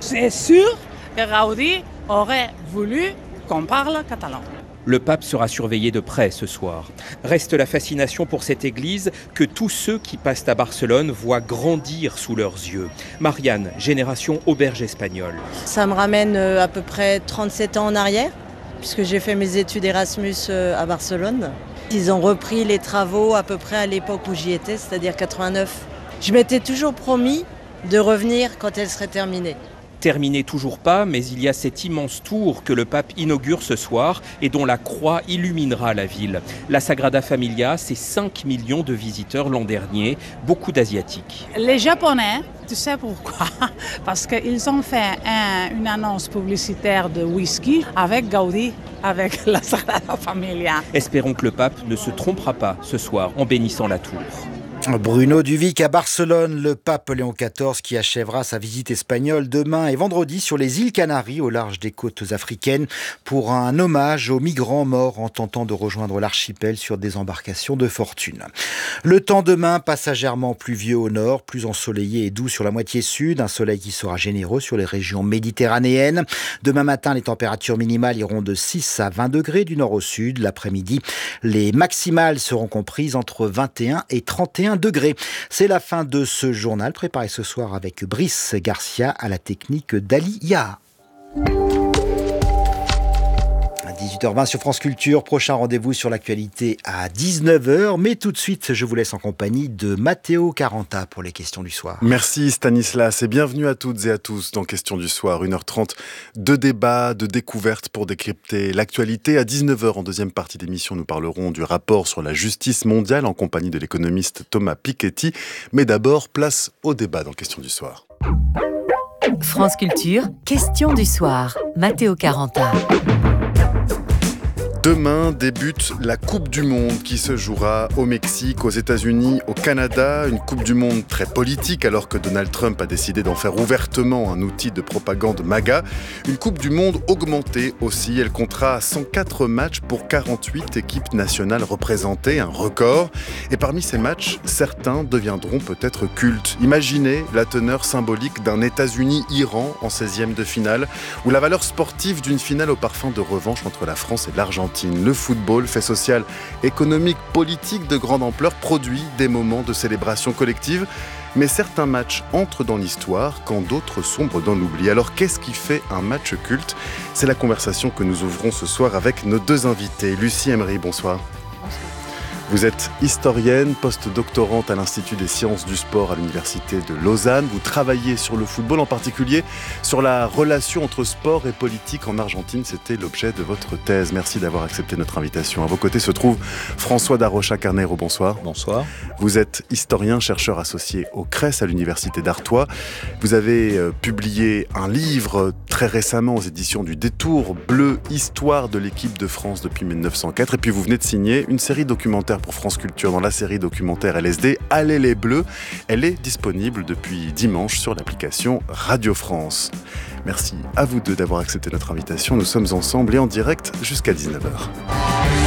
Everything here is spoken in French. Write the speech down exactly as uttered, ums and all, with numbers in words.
C'est sûr que Gaudí aurait voulu qu'on parle catalan. Le pape sera surveillé de près ce soir. Reste la fascination pour cette église que tous ceux qui passent à Barcelone voient grandir sous leurs yeux. Marianne, génération auberge espagnole. Ça me ramène à peu près trente-sept ans en arrière, puisque j'ai fait mes études Erasmus à Barcelone. Ils ont repris les travaux à peu près à l'époque où j'y étais, c'est-à-dire quatre-vingt-neuf. Je m'étais toujours promis de revenir quand elle serait terminée. Terminé toujours pas, mais il y a cette immense tour que le pape inaugure ce soir et dont la croix illuminera la ville. La Sagrada Familia, c'est cinq millions de visiteurs l'an dernier, beaucoup d'Asiatiques. Les Japonais, tu sais pourquoi? Parce qu'ils ont fait un, une annonce publicitaire de whisky avec Gaudí, avec la Sagrada Familia. Espérons que le pape ne se trompera pas ce soir en bénissant la tour. Bruno Duvic à Barcelone, le pape Léon quatorze qui achèvera sa visite espagnole demain et vendredi sur les îles Canaries au large des côtes africaines pour un hommage aux migrants morts en tentant de rejoindre l'archipel sur des embarcations de fortune. Le temps demain, passagèrement pluvieux au nord, plus ensoleillé et doux sur la moitié sud, un soleil qui sera généreux sur les régions méditerranéennes. Demain matin, les températures minimales iront de six à vingt degrés du nord au sud. L'après-midi, les maximales seront comprises entre vingt et un et trente et un degrés. C'est la fin de ce journal préparé ce soir avec Brice Garcia à la technique d'Ali Yaha. À dix-huit heures vingt sur France Culture, prochain rendez-vous sur l'actualité à dix-neuf heures, mais tout de suite je vous laisse en compagnie de Matteo Caranta pour les questions du soir. Merci Stanislas et bienvenue à toutes et à tous dans Questions du soir, une heure trente de débats, de découvertes pour décrypter l'actualité. À dix-neuf heures en deuxième partie d'émission, nous parlerons du rapport sur la justice mondiale en compagnie de l'économiste Thomas Piketty, mais d'abord place au débat dans Questions du soir. France Culture, Questions du soir, Matteo Caranta. Demain débute la Coupe du Monde qui se jouera au Mexique, aux États-Unis, au Canada. Une Coupe du Monde très politique alors que Donald Trump a décidé d'en faire ouvertement un outil de propagande MAGA. Une Coupe du Monde augmentée aussi. Elle comptera cent quatre matchs pour quarante-huit équipes nationales représentées, un record. Et parmi ces matchs, certains deviendront peut-être cultes. Imaginez la teneur symbolique d'un États-Unis-Iran en seizième de finale ou la valeur sportive d'une finale au parfum de revanche entre la France et l'Argentine. Le football, fait social, économique, politique de grande ampleur, produit des moments de célébration collective. Mais certains matchs entrent dans l'histoire quand d'autres sombrent dans l'oubli. Alors qu'est-ce qui fait un match culte ? C'est la conversation que nous ouvrons ce soir avec nos deux invités. Lucie Emery, bonsoir. Vous êtes historienne, post-doctorante à l'Institut des sciences du sport à l'Université de Lausanne. Vous travaillez sur le football, en particulier sur la relation entre sport et politique en Argentine. C'était l'objet de votre thèse. Merci d'avoir accepté notre invitation. À vos côtés se trouve François Darocha Carneiro. Bonsoir. Bonsoir. Vous êtes historien, chercheur associé au C R E S à l'Université d'Artois. Vous avez euh, publié un livre très récemment aux éditions du Détour Bleu, Histoire de l'équipe de France depuis mille neuf cent quatre. Et puis vous venez de signer une série documentaire pour France Culture dans la série documentaire L S D Allez les Bleus. Elle est disponible depuis dimanche sur l'application Radio France. Merci à vous deux d'avoir accepté notre invitation. Nous sommes ensemble et en direct jusqu'à dix-neuf heures.